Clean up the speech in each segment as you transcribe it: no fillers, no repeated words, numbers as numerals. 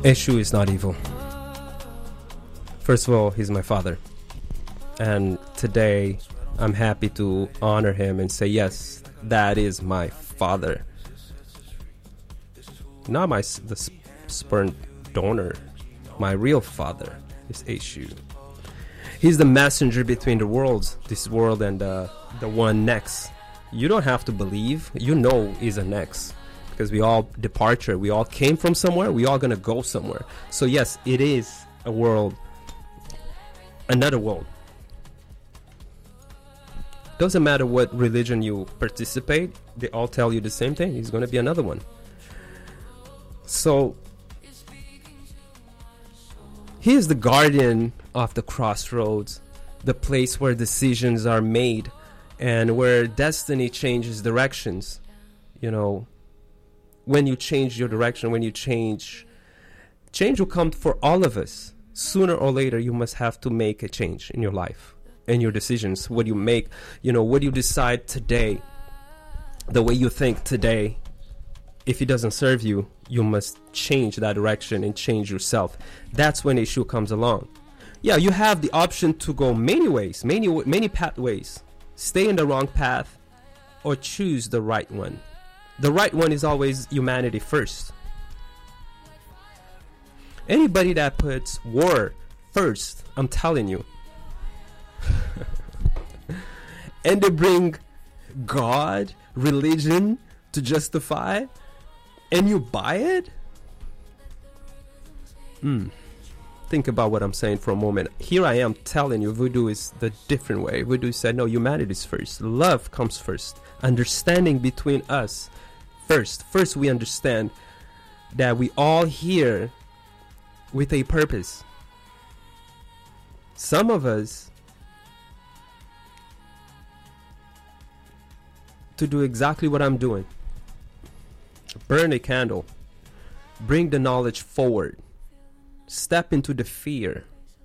Eshu is not evil. First of all, he's my father. And today, I'm happy to honor him and say, yes, that is my father. Not the sperm donor. My real father is Eshu. He's the messenger between the worlds, this world and the one next. You don't have to believe. You know is a next. Because we all departure. We all came from somewhere. We all going to go somewhere. So yes, it is a world. Another world. Doesn't matter what religion you participate. They all tell you the same thing. It's going to be another one. So he is the guardian of the crossroads. The place where decisions are made. And where destiny changes directions. You know, when you change your direction, when you change will come for all of us. Sooner or later, you must have to make a change in your life and your decisions. What you make, what you decide today, the way you think today, if it doesn't serve you, you must change that direction and change yourself. That's when issue comes along. Yeah, you have the option to go many ways, many pathways. Stay in the wrong path or choose the right one. The right one is always humanity first. Anybody that puts war first, I'm telling you. And they bring God, religion to justify, and you buy it? Think about what I'm saying for a moment. Here I am telling you, voodoo is the different way. Voodoo said, no, humanity is first. Love comes first. Understanding between us First, we understand that we all here with a purpose. Some of us to do exactly what I'm doing. Burn a candle. Bring the knowledge forward. Step into the fear.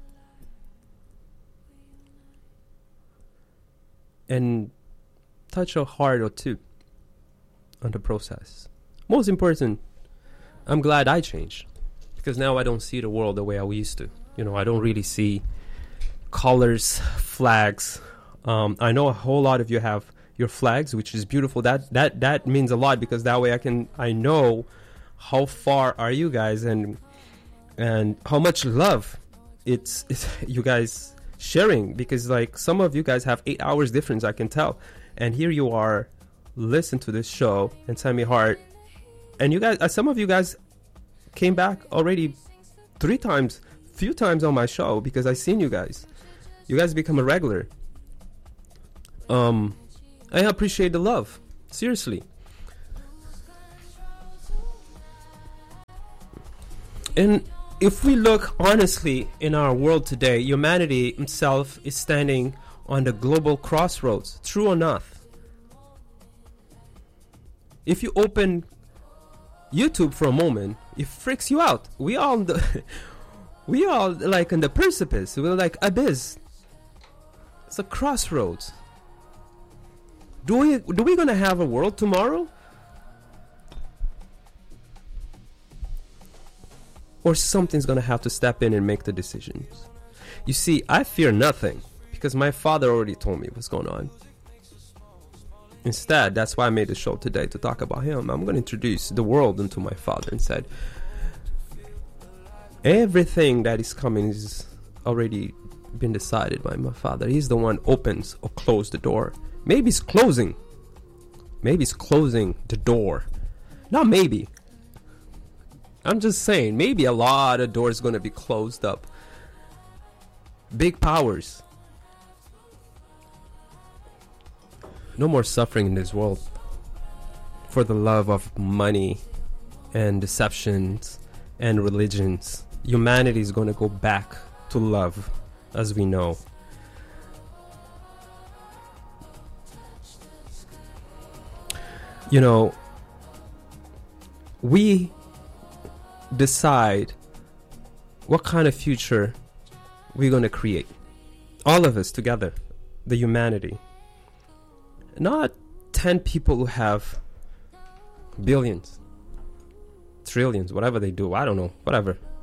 And touch a heart or two on the process. Most important, I'm glad I changed. Because now I don't see the world the way I used to. I don't really see colors, flags. I know a whole lot of you have your flags, which is beautiful. That means a lot, because that way I know how far are you guys and how much love it's you guys sharing, because like some of you guys have 8 hours difference, I can tell, and here you are listen to this show and send me heart, and you guys, some of you guys came back already 3 times, few times on my show, because I seen you guys become a regular. I appreciate the love, seriously. And if we look honestly in our world today, humanity itself is standing on the global crossroads, true or not. If you open YouTube for a moment, it freaks you out. We all like in the precipice. We're like abyss. It's a crossroads. Do we gonna have a world tomorrow? Or something's gonna have to step in and make the decisions. You see, I fear nothing because my father already told me what's going on. Instead, that's why I made the show today, to talk about him. I'm gonna introduce the world into my father and said, everything that is coming is already been decided by my father. He's the one opens or close the door. Maybe it's closing. Maybe it's closing the door. Not maybe. I'm just saying, maybe a lot of doors going to be closed up. Big powers. No more suffering in this world. For the love of money and deceptions and religions. Humanity is going to go back to love as we know. We decide what kind of future we're going to create. All of us together, the humanity. Not 10 people who have billions, trillions, whatever they do. I don't know, whatever.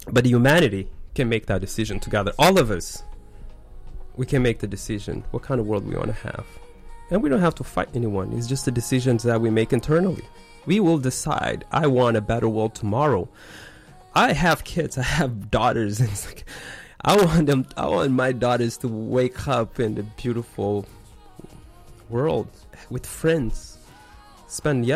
But humanity can make that decision together. All of us, we can make the decision what kind of world we want to have. And we don't have to fight anyone. It's just the decisions that we make internally. We will decide, I want a better world tomorrow. I have kids, I have daughters, and it's like, I want my daughters to wake up in the beautiful world with friends. Spent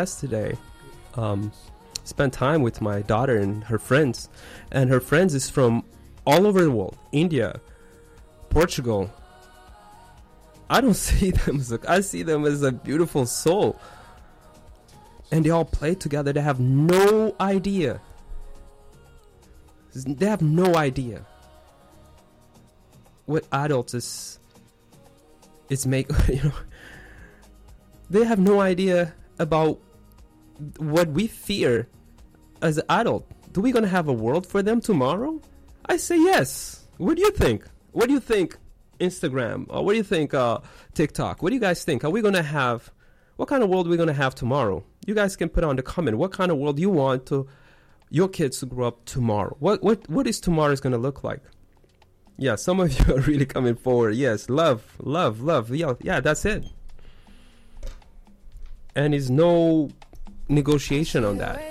time with my daughter and her friends. And her friends is from all over the world. India, Portugal. I don't see them I see them as a beautiful soul. And they all play together. They have no idea. They have no idea what adults is make, you know. They have no idea about what we fear as an adult. Do we gonna have a world for them tomorrow? I say yes. What do you think? What do you think Instagram? Or what do you think TikTok? What do you guys think? Are we gonna have, what kind of world are we gonna have tomorrow? You guys can put on the comment what kind of world you want your kids to grow up tomorrow. What is tomorrow's gonna look like? Yeah, some of you are really coming forward. Yes, love. Yeah, that's it. And there's no negotiation on that.